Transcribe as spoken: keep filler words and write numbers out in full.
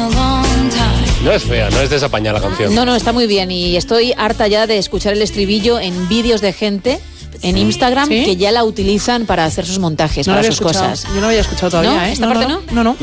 No es fea, no es desapañada la canción. No, no, está muy bien y estoy harta ya de escuchar el estribillo en vídeos de gente en Instagram, ¿sí?, que ya la utilizan para hacer sus montajes, no para sus escuchado. cosas. Yo no lo había escuchado todavía, ¿No? ¿eh? ¿Esta no, parte no? no? No, no.